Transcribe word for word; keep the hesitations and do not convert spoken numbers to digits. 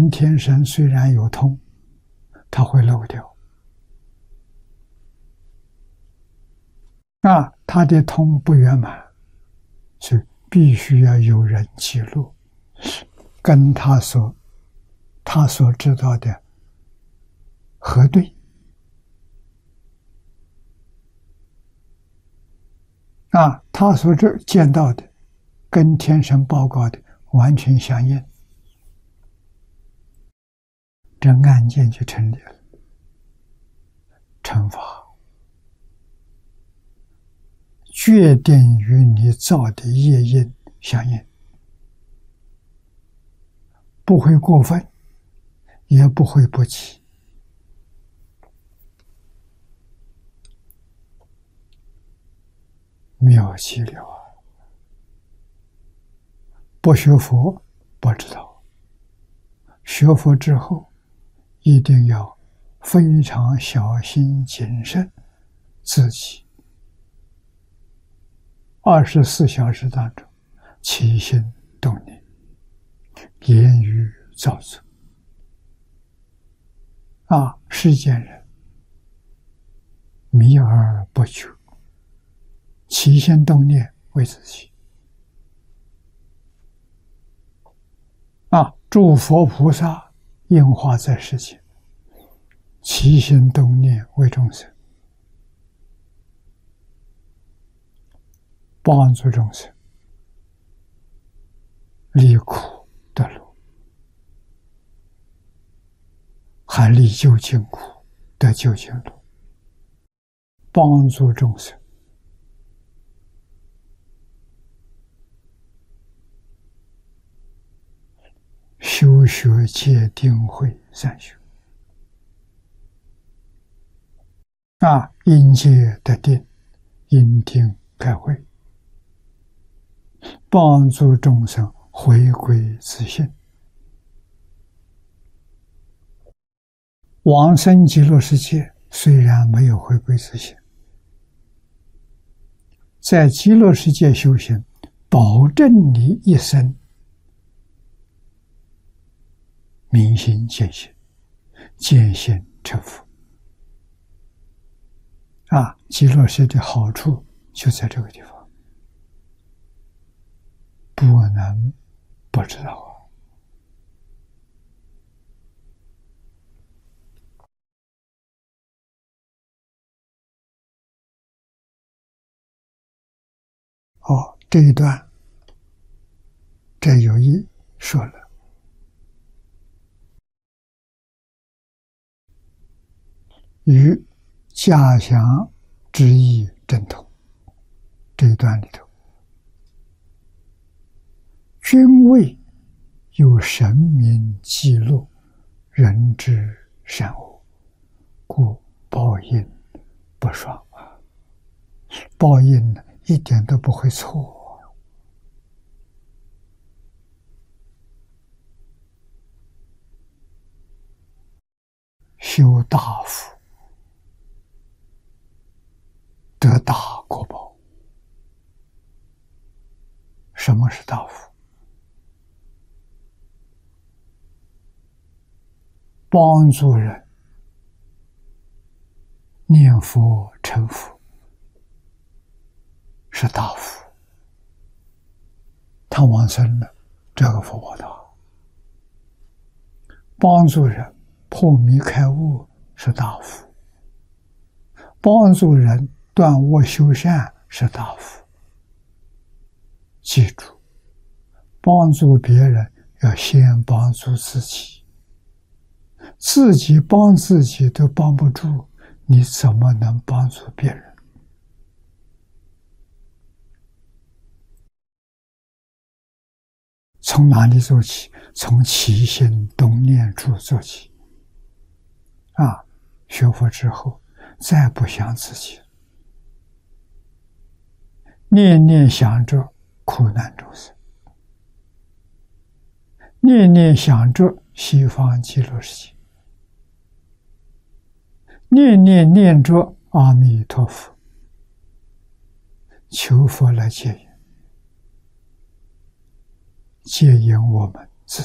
跟天神虽然有通，他会漏掉。啊，他的通不圆满，所以必须要有人记录，跟他所他所知道的核对。啊，他所这见到的跟天神报告的完全相应，这案件就成立了，惩罚决定与你造的业因相应，不会过分，也不会不及。妙极了啊！不学佛不知道，学佛之后一定要非常小心谨慎自己。二十四小时当中，起心动念、言语造作，啊，世间人迷而不觉，起心动念为自己。啊，诸佛菩萨应化在世间，起心动念为众生，帮助众生离苦得乐，还离究竟苦得究竟乐，帮助众生修学戒定慧三学。啊，因戒得定，因定开慧，帮助众生回归自性。往生极乐世界虽然没有回归自性，在极乐世界修行，保证你一生明心见性，见性成佛。啊，极乐世界的好处就在这个地方，不能不知道啊。哦，这一段这有一说了，与嘉祥之意正统。这一段里头，君为有神明记录人之善恶，故报应不爽啊！报应呢，一点都不会错。修大福，得大果报。什么是大福？帮助人念佛成佛是大福，他往生了，这个福报大。帮助人破迷开悟是大福，帮助人断恶修善是大福。记住，帮助别人要先帮助自己，自己帮自己都帮不住，你怎么能帮助别人？从哪里做起？从起心动念处做起。啊，学佛之后，再不想自己，念念想着苦难众生，念念想着西方极乐世界，念念念着阿弥陀佛，求佛来接引，接引我们